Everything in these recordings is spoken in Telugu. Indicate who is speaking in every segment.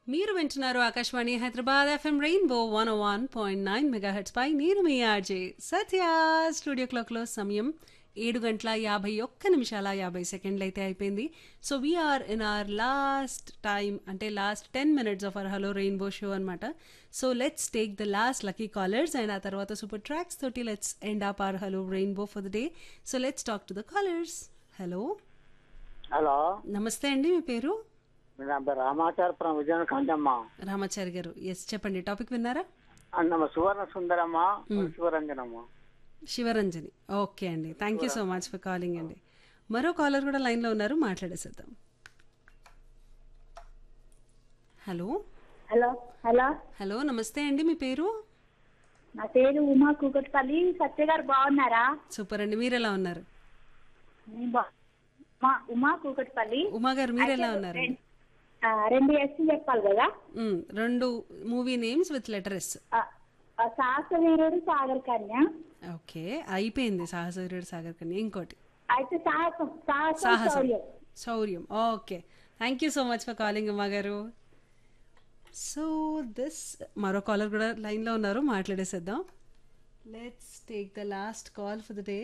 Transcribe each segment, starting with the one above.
Speaker 1: మీరు వింటున్నారు Akashvani Hyderabad FM rainbow 101.9 megahertz పై నేను మీ ఆర్జే సత్య. స్టూడియో క్లాక్లో సమయం 7:51 అయితే అయిపోయింది. So we are in our last time, అంటే last 10 minutes of our hello rainbow show అనమాట. So let's take the last lucky callers and ఆ తర్వాత సూపర్ ట్రాక్స్ తోటి let's end up hour hello rainbow for the day. So let's talk to the callers. Hello,
Speaker 2: hello,
Speaker 1: నమస్తే అండి, మీ పేరు?
Speaker 2: నా పేరు రామాచారపురం విజయనకాంతమ్మ.
Speaker 1: రామాచారి గారు, ఎస్ చెప్పండి, టాపిక్ విన్నారా?
Speaker 2: అన్నమ్మ సువర్ణ సుందరమ్మ, శివరంజనమ్మ.
Speaker 1: శివరంజని, ఓకే అండి, thank you so much for calling అండి. మరో కాలర్ కూడా లైన్లో ఉన్నారు, మాట్లాడేసేద్దాం. హలో
Speaker 3: హలో హలో
Speaker 1: హలో, నమస్తే అండి, మీ పేరు?
Speaker 3: నా పేరు ఉమా కూకట్పల్లి. సత్య గారు బాగున్నారా?
Speaker 1: సూపర్ అండి, మీరు ఎలా ఉన్నారు?
Speaker 3: ఉమా కూకట్పల్లి.
Speaker 1: ఉమా గారు, మీరు ఎలా ఉన్నారు?
Speaker 3: 2 ఎస్ చెప్పాలి కదా.
Speaker 1: 2 movie names with letter S.
Speaker 3: సాహసవీరుడు Sagar Kanya.
Speaker 1: Okay, అయిపోయింది సాహసవీరుడు సాగర్ కన్య. ఇంకోటి
Speaker 3: అయితే సాహసం
Speaker 1: సాహసం
Speaker 3: శౌర్యం.
Speaker 1: శౌర్యం. Okay, thank you so much for calling Uma గారు. సో మరో కాలర్ కూడా లైన్లో ఉన్నారు, మాట్లాడేసేద్దాం. Let's take the last call for the day.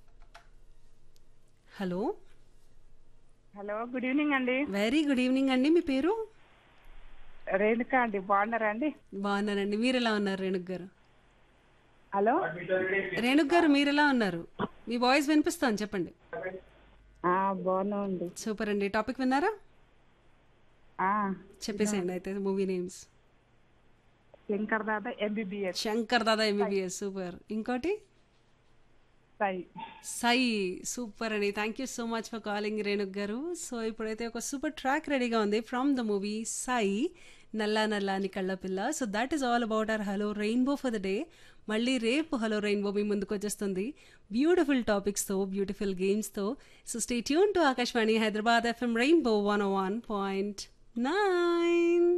Speaker 1: Hello
Speaker 4: hello, good evening అండి.
Speaker 1: వెరీ గుడ్ ఈవినింగ్ అండి, మీ పేరు?
Speaker 4: రేణుక అండి, బాగున్నారా అండి?
Speaker 1: బాగున్నానండి, మీరు ఎలా ఉన్నారు రేణుక్ గారు?
Speaker 4: హలో
Speaker 1: రేణుక్ గారు, మీరు ఎలా ఉన్నారు? మీ వాయిస్ వినిపిస్తాను, చెప్పండి.
Speaker 4: బాగున్నా అండి.
Speaker 1: సూపర్ అండి, టాపిక్ విన్నారా? చెప్పేసేయండి అయితే movie names.
Speaker 4: Shankar Dada MBBS.
Speaker 1: Shankar Dada MBBS, super. ఇంకోటి
Speaker 4: సై.
Speaker 1: సై, సూపర్ అండి, thank you so much for calling Renuk గారు. సో ఇప్పుడైతే ఒక సూపర్ ట్రాక్ రెడీగా ఉంది ఫ్రమ్ ద మూవీ సై, నల్లా నల్లాని కళ్ళపిల్ల. So that is all about our hello rainbow for the day. మళ్ళీ రేపు హలో రెయిన్బో మీ ముందుకు వచ్చేస్తుంది beautiful టాపిక్స్తో, beautiful గేమ్స్తో. So stay tune to Akashvani Hyderabad FM rainbow 101.9.